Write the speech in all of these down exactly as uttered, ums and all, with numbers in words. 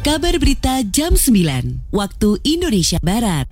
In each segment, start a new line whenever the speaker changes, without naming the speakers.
Kabar Berita Jam sembilan, waktu Indonesia Barat.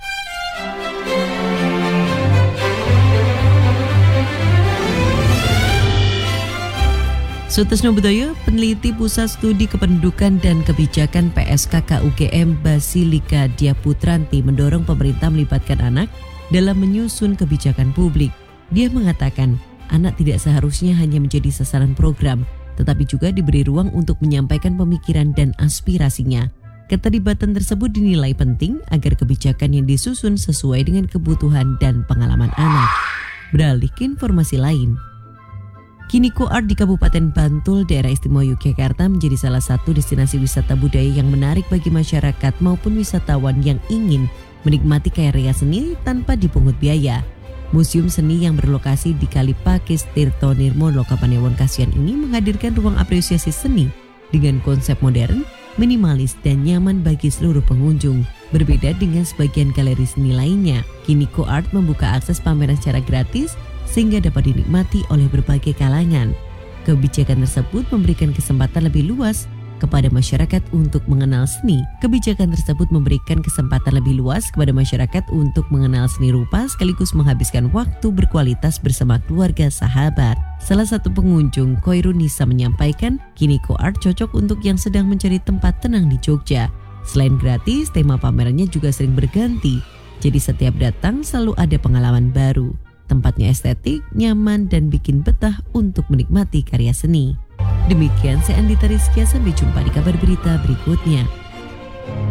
Sutisno Budoyo, peneliti Pusat Studi Kependudukan dan Kebijakan P S K K U G M Basilika Diaputranti mendorong pemerintah melibatkan anak dalam menyusun kebijakan publik. Dia mengatakan, anak tidak seharusnya hanya menjadi sasaran program, tetapi juga diberi ruang untuk menyampaikan pemikiran dan aspirasinya. Keterlibatan tersebut dinilai penting agar kebijakan yang disusun sesuai dengan kebutuhan dan pengalaman anak. Beralih ke informasi lain. Kiniko Art di Kabupaten Bantul, Daerah Istimewa Yogyakarta menjadi salah satu destinasi wisata budaya yang menarik bagi masyarakat maupun wisatawan yang ingin menikmati karya seni tanpa dipungut biaya. Museum seni yang berlokasi di Kalipakis Tirto Nirmolo Kapanewon Kasihan ini menghadirkan ruang apresiasi seni dengan konsep modern, minimalis dan nyaman bagi seluruh pengunjung. Berbeda dengan sebagian galeri seni lainnya, Kiniko Art membuka akses pameran secara gratis sehingga dapat dinikmati oleh berbagai kalangan. Kebijakan tersebut memberikan kesempatan lebih luas kepada masyarakat untuk mengenal seni. Kebijakan tersebut memberikan kesempatan lebih luas kepada masyarakat untuk mengenal seni rupa sekaligus menghabiskan waktu berkualitas bersama keluarga sahabat. Salah satu pengunjung, Koirunisa, menyampaikan Kiniko Art cocok untuk yang sedang mencari tempat tenang di Jogja. Selain gratis, tema pamerannya juga sering berganti. Jadi setiap datang selalu ada pengalaman baru. Tempatnya estetik, nyaman, dan bikin betah untuk menikmati karya seni. Demikian saya Andita Rizkia, sampai jumpa di kabar berita berikutnya.